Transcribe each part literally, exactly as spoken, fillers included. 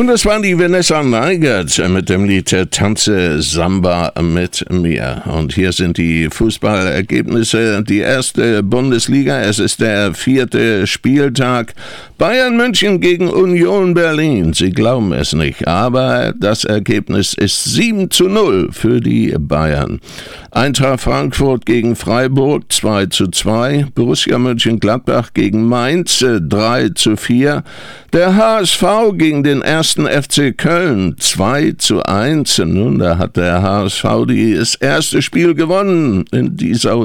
Und das waren die Vanessa Neigert mit dem Lied Tanze Samba mit mir. Und hier sind die Fußballergebnisse. Die erste Bundesliga, es ist der vierte Spieltag. Bayern München gegen Union Berlin. Sie glauben es nicht, aber das Ergebnis ist sieben zu null für die Bayern. Eintracht Frankfurt gegen Freiburg zwei zu zwei. Borussia Mönchengladbach gegen Mainz drei zu vier. Der H S V gegen den ersten F C Köln zwei zu eins. Nun, da hat der H S V das erste Spiel gewonnen in dieser,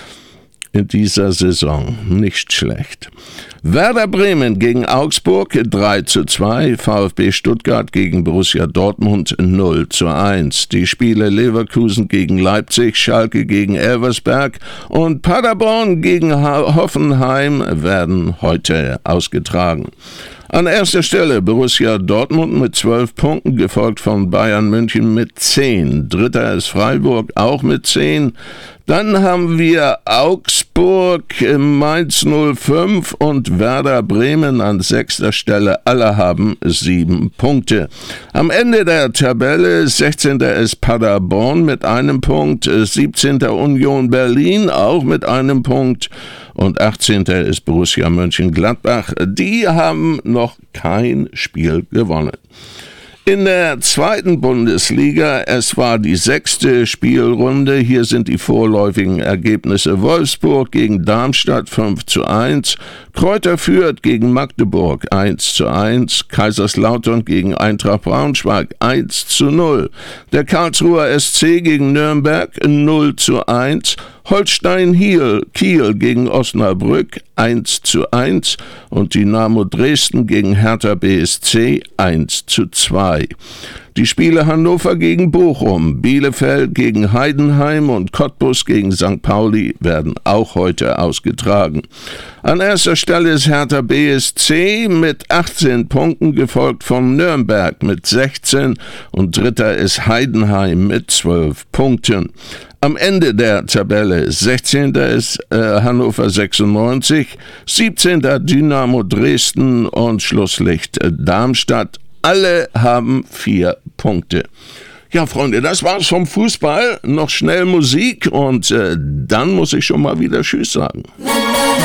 in dieser Saison. Nicht schlecht. Werder Bremen gegen Augsburg drei zu zwei, VfB Stuttgart gegen Borussia Dortmund null zu eins. Die Spiele Leverkusen gegen Leipzig, Schalke gegen Elversberg und Paderborn gegen Hoffenheim werden heute ausgetragen. An erster Stelle Borussia Dortmund mit zwölf Punkten, gefolgt von Bayern München mit zehn. Dritter ist Freiburg, auch mit zehn. Dann haben wir Augsburg, Mainz null fünf und Werder Bremen an sechster Stelle. Alle haben sieben Punkte. Am Ende der Tabelle sechzehnter ist Paderborn mit einem Punkt, siebzehnter Union Berlin auch mit einem Punkt und achtzehnter ist Borussia Mönchengladbach. Die haben noch kein Spiel gewonnen. In der zweiten Bundesliga, es war die sechste Spielrunde, hier sind die vorläufigen Ergebnisse: Wolfsburg gegen Darmstadt fünf zu eins, Kräuter Fürth gegen Magdeburg eins zu eins, Kaiserslautern gegen Eintracht Braunschweig eins zu null, der Karlsruher S C gegen Nürnberg null zu eins, Holstein Kiel gegen Osnabrück eins zu eins und Dynamo Dresden gegen Hertha B S C eins zu zwei. Die Spiele Hannover gegen Bochum, Bielefeld gegen Heidenheim und Cottbus gegen Sankt Pauli werden auch heute ausgetragen. An erster Stelle ist Hertha B S C mit achtzehn Punkten, gefolgt von Nürnberg mit sechzehn und dritter ist Heidenheim mit zwölf Punkten. Am Ende der Tabelle sechzehnter ist äh, Hannover sechsundneunzig, siebzehnter Dynamo Dresden und Schlusslicht äh, Darmstadt. Alle haben vier Punkte. Ja, Freunde, das war's vom Fußball. Noch schnell Musik und äh, dann muss ich schon mal wieder Tschüss sagen.